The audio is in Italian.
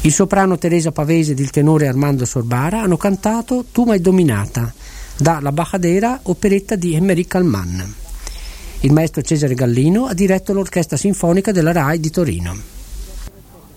Il soprano Teresa Pavese ed il tenore Armando Sorbara hanno cantato Tu m'hai dominata, da La Bajadera, operetta di Émeric Calman. Il maestro Cesare Gallino ha diretto l'orchestra sinfonica della RAI di Torino.